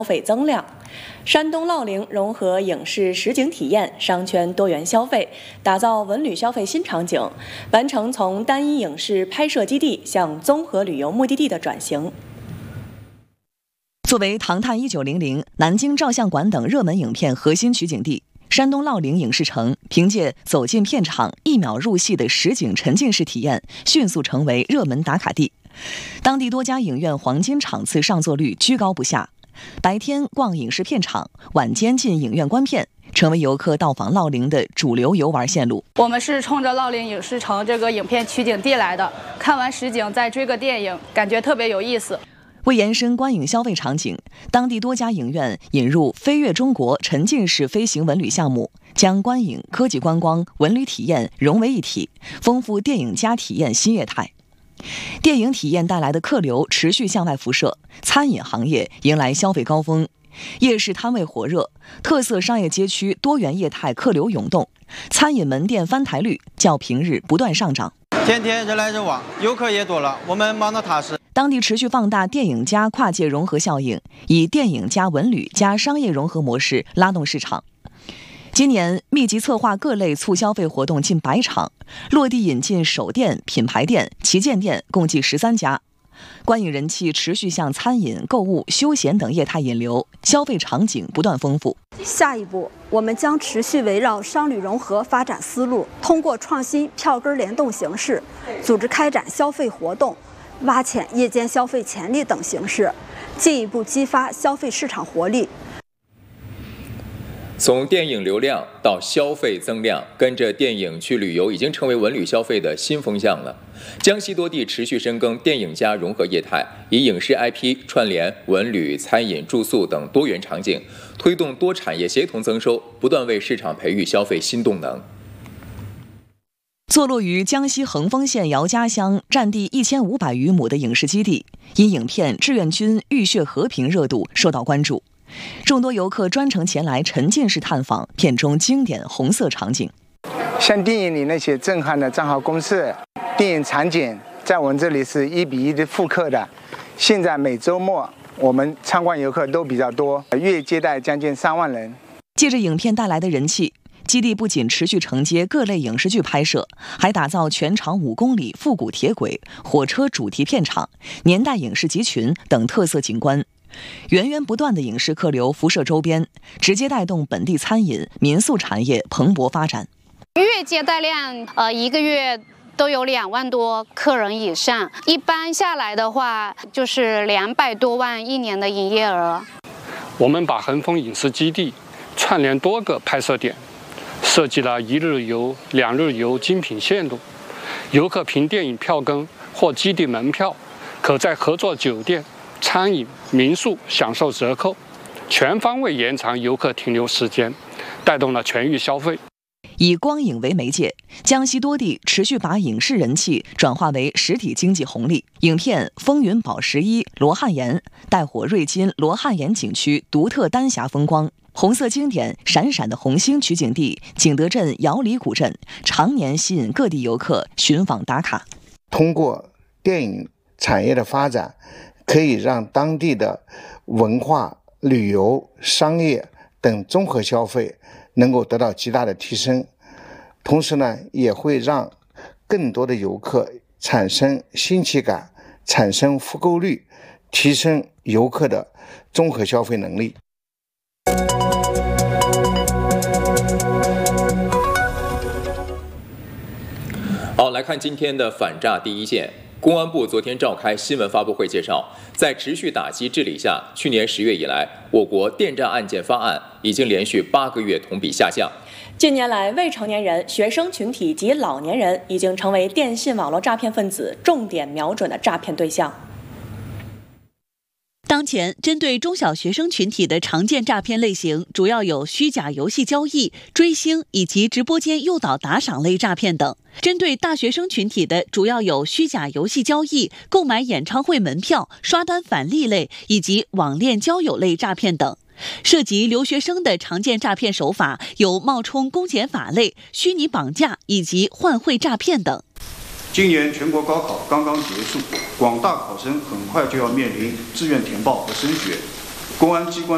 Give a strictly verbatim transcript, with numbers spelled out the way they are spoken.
消费增量。山东乐陵融合影视实景体验、商圈多元消费，打造文旅消费新场景，完成从单一影视拍摄基地向综合旅游目的地的转型。 作为《唐探一九零零》、南京照相馆等热门影片核心取景地，山东乐陵影视城凭借走进片场一秒入戏的实景沉浸式体验，迅速成为热门打卡地。当地多家影院黄金场次上座率居高不下，白天逛影视片场，晚间进影院观片，成为游客到访乐陵的主流游玩线路。 我们是冲着乐陵影视城这个影片取景地来的，看完实景再追个电影，感觉特别有意思。 为延伸观影消费场景，当地多家影院引入飞越中国沉浸式飞行文旅项目，将观影、科技观光、文旅体验融为一体，丰富电影加体验新业态。电影体验带来的客流持续向外辐射，餐饮行业迎来消费高峰，夜市摊位火热，特色商业街区多元业态客流涌动，餐饮门店翻台率较平日不断上涨。 天天人来人往，游客也多了，我们忙得踏实。 当地持续放大电影加跨界融合效应，以电影加文旅加商业融合模式拉动市场。今年密集策划各类促消费活动近百场，落地引进首店、品牌店、旗舰店共计十三家。观影人气持续向餐饮、购物、休闲等业态引流，消费场景不断丰富。 下一步，我们将持续围绕商旅融合发展思路，通过创新票根联动形式，组织开展消费活动，挖潜夜间消费潜力等形式，进一步激发消费市场活力。 从电影流量到消费增量，跟着电影去旅游已经成为文旅消费的新风向了。江西多地持续深耕电影加融合业态，以影视 I P 串联文旅、餐饮、住宿等多元场景，推动多产业协同增收，不断为市场培育消费新动能。 坐落于江西横峰县姚家乡，占地一千五百余亩的影视基地，因影片《志愿军浴血和平》热度受到关注。众多游客专程前来沉浸式探访片中经典红色场景， 像电影里那些震撼的战壕工事、电影场景，在我们这里是一比一的复刻的。现在每周末我们参观游客都比较多，月接待将近三万人。 借着影片带来的人气，基地不仅持续承接各类影视剧拍摄，还打造全长五公里复古铁轨、火车主题片场、年代影视集群等特色景观。源源不断的影视客流辐射周边，直接带动本地餐饮、民宿产业蓬勃发展。 月接待量，呃，一个月都有两万多客人以上，一般下来的话，就是两百多万一年的营业额。 我们把恒丰影视基地串联多个拍摄点，设计了一日游、两日游精品线路，游客凭电影票根或基地门票，可在合作酒店、餐饮、民宿享受折扣，全方位延长游客停留时间，带动了全域消费。 以光影为媒介，江西多地持续把影视人气转化为实体经济红利。影片《风云宝十一》罗汉岩带火瑞金罗汉岩景区独特丹霞风光，红色经典闪闪的红星取景地景德镇瑶里古镇常年吸引各地游客寻访打卡。 通过电影产业的发展，可以让当地的文化、旅游、商业等综合消费能够得到极大的提升，同时呢，也会让更多的游客产生新奇感，产生复购率，提升游客的综合消费能力。 好，来看今天的反诈第一线。公安部昨天召开新闻发布会介绍，在持续打击治理下，去年十月以来，我国电诈案件发案已经连续八个月同比下降。 近年来，未成年人、学生群体及老年人已经成为电信网络诈骗分子重点瞄准的诈骗对象。 当前，针对中小学生群体的常见诈骗类型，主要有虚假游戏交易、追星以及直播间诱导打赏类诈骗等；针对大学生群体的，主要有虚假游戏交易、购买演唱会门票、刷单返利类以及网恋交友类诈骗等。涉及留学生的常见诈骗手法有冒充公检法类、虚拟绑架以及换汇诈骗等。 今年全国高考刚刚结束，广大考生很快就要面临志愿填报和升学，公安机关